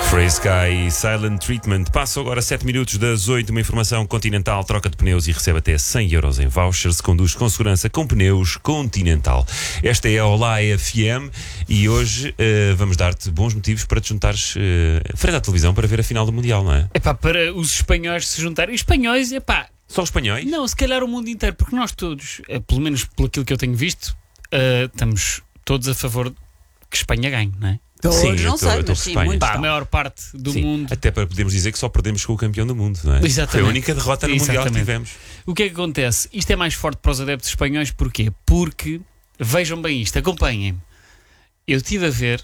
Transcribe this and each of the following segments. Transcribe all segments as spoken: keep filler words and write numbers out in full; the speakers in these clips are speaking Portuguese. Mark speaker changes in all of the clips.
Speaker 1: Free Sky e Silent Treatment. Passam agora sete minutos das oito. Uma informação: Continental troca de pneus e recebe até cem euros em vouchers. Conduz com segurança com pneus Continental. Esta é a Olá F M e hoje uh, vamos dar-te bons motivos para te juntares uh, frente à televisão para ver a final do Mundial, não é?
Speaker 2: É pá, para os espanhóis se juntarem. Os espanhóis, é pá.
Speaker 1: Só os espanhóis?
Speaker 2: Não, se calhar o mundo inteiro, porque nós todos, é, pelo menos pelo aquilo que eu tenho visto, uh, estamos todos a favor que Espanha ganhe, não é?
Speaker 3: Todos,
Speaker 1: Sim, eu
Speaker 3: não
Speaker 1: tô-
Speaker 3: sei,
Speaker 1: eu tô
Speaker 3: mas
Speaker 1: por
Speaker 3: sim,
Speaker 1: Espanha.
Speaker 3: muito.
Speaker 2: Pá, a maior parte do
Speaker 1: Sim,
Speaker 2: mundo.
Speaker 1: até para podermos dizer que só perdemos com o campeão do mundo, não é?
Speaker 2: Exatamente.
Speaker 1: Foi a única derrota no Mundial que
Speaker 2: Exatamente.
Speaker 1: tivemos.
Speaker 2: O que é que acontece? Isto é mais forte para os adeptos espanhóis, porquê? Porque, vejam bem isto, acompanhem-me. Eu estive a ver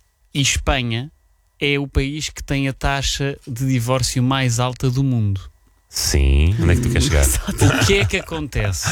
Speaker 2: e Espanha é o país que tem a taxa de divórcio mais alta do mundo.
Speaker 1: Sim, onde é que tu queres chegar?
Speaker 2: O que é que acontece?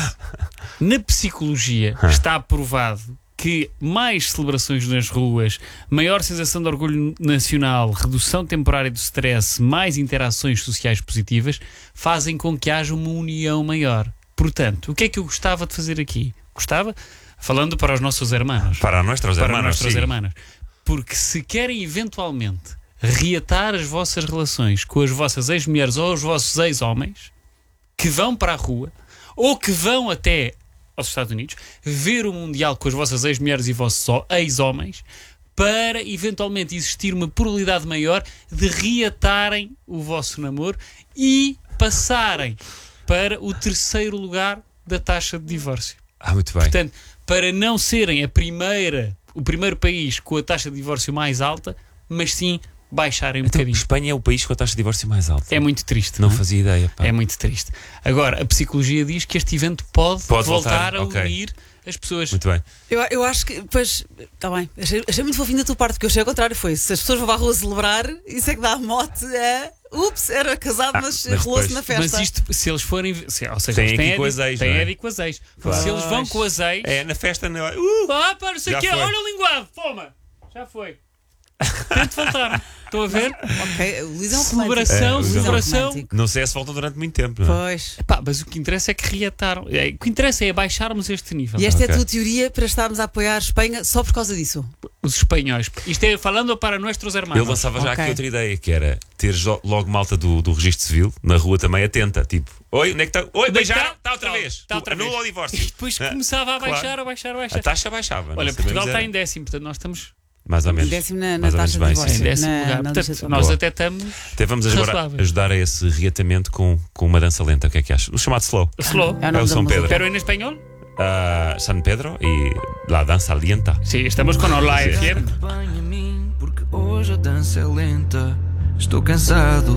Speaker 2: Na psicologia está aprovado que mais celebrações nas ruas, maior sensação de orgulho nacional, redução temporária do stress, mais interações sociais positivas fazem com que haja uma união maior. Portanto, o que é que eu gostava de fazer aqui? Gostava? Falando para os nossos hermanos.
Speaker 1: Para nossos
Speaker 2: Para
Speaker 1: hermanos,
Speaker 2: nossos
Speaker 1: sim.
Speaker 2: hermanos. Porque se querem eventualmente reatar as vossas relações com as vossas ex-mulheres ou os vossos ex-homens, que vão para a rua ou que vão até aos Estados Unidos ver o Mundial com as vossas ex-mulheres e vossos ex-homens, para eventualmente existir uma probabilidade maior de reatarem o vosso namoro e passarem para o terceiro lugar da taxa de divórcio.
Speaker 1: Ah, muito bem.
Speaker 2: Portanto, para não serem a primeira, o primeiro país com a taxa de divórcio mais alta, mas sim baixarem um
Speaker 1: Então,
Speaker 2: bocadinho.
Speaker 1: Espanha é o país com a taxa de divórcio mais alta.
Speaker 2: É muito triste.
Speaker 1: Não
Speaker 2: Não é?
Speaker 1: fazia ideia, pá.
Speaker 2: É muito triste. Agora, a psicologia diz que este evento pode,
Speaker 1: Pode
Speaker 2: voltar,
Speaker 1: voltar,
Speaker 2: a
Speaker 1: ok.
Speaker 2: unir as pessoas.
Speaker 1: Muito bem.
Speaker 3: Eu, eu acho que, pois, está bem. Achei, achei muito fofinho da tua parte, porque eu achei ao contrário. Foi, se as pessoas vão para a rua celebrar, isso é que dá a mote. É, ups, era casado,
Speaker 1: Ah,
Speaker 3: mas,
Speaker 1: mas
Speaker 3: rolou-se
Speaker 1: depois-
Speaker 3: na festa.
Speaker 2: Mas isto, se eles forem. Se, ou seja,
Speaker 1: Tem
Speaker 2: eles
Speaker 1: aqui
Speaker 2: têm
Speaker 1: com
Speaker 2: a-
Speaker 1: as ex,
Speaker 2: têm
Speaker 1: não é?
Speaker 2: a ver com as ex.
Speaker 1: Claro.
Speaker 2: Se eles vão com as ex.
Speaker 1: É, na festa não é. Uh!
Speaker 2: Ah, pá, não sei o
Speaker 1: Já
Speaker 2: quê.
Speaker 1: foi.
Speaker 2: Olha o linguado, toma. Já foi. Tente voltar. Estão a ver?
Speaker 3: Ok, o Luís é um
Speaker 2: Celebração,
Speaker 1: É, o Luís é um
Speaker 2: celebração.
Speaker 3: romântico.
Speaker 1: Não sei se voltam durante muito tempo, não é?
Speaker 3: Pois.
Speaker 2: Pá, mas o que interessa é que reataram. É, o que interessa é baixarmos este nível.
Speaker 3: E esta é
Speaker 1: Ok.
Speaker 3: a tua teoria para estarmos a apoiar a Espanha só por causa disso?
Speaker 2: Os espanhóis. Isto é falando para nossos
Speaker 1: Eu
Speaker 2: hermanos.
Speaker 1: lançava já
Speaker 3: Ok.
Speaker 1: aqui outra ideia, que era ter jo- logo malta do, do registro civil na rua também atenta. Tipo, oi, onde é que está? Oi,
Speaker 2: Onde é que
Speaker 1: beijaram?
Speaker 2: tá?
Speaker 1: Está outra
Speaker 2: Tá,
Speaker 1: vez.
Speaker 2: tá outra
Speaker 1: Anula
Speaker 2: vez.
Speaker 1: o divórcio.
Speaker 2: E depois
Speaker 1: Ah,
Speaker 2: começava a baixar,
Speaker 1: claro.
Speaker 2: a baixar, a
Speaker 1: A
Speaker 2: baixar.
Speaker 1: taxa baixava.
Speaker 2: Olha,
Speaker 1: não
Speaker 2: Portugal
Speaker 1: sabemos
Speaker 2: está
Speaker 1: era.
Speaker 2: em décimo, portanto nós estamos
Speaker 1: Mais ou menos.
Speaker 3: Décimo na, na
Speaker 1: Mais ou menos
Speaker 3: taxa de
Speaker 1: bem,
Speaker 3: divórcio.
Speaker 1: sim,
Speaker 2: em décimo
Speaker 3: Na-
Speaker 2: lugar.
Speaker 3: na
Speaker 2: Portanto,
Speaker 3: legislação.
Speaker 2: nós
Speaker 1: Boa.
Speaker 2: até estamos
Speaker 1: Até vamos agora
Speaker 2: razoáveis.
Speaker 1: ajudar a esse reatamento com, com uma dança lenta. O que é que achas? O chamado slow.
Speaker 2: slow.
Speaker 3: É o
Speaker 1: É
Speaker 3: nome
Speaker 1: o
Speaker 3: da
Speaker 1: São
Speaker 3: música.
Speaker 1: Pedro.
Speaker 2: Pero en español?
Speaker 1: Ah, San Pedro e la dança lenta.
Speaker 2: Sí, estamos con Olá
Speaker 1: Sí.
Speaker 2: F M.
Speaker 4: Acompanha a mim, porque hoje a dança é lenta. Estou cansado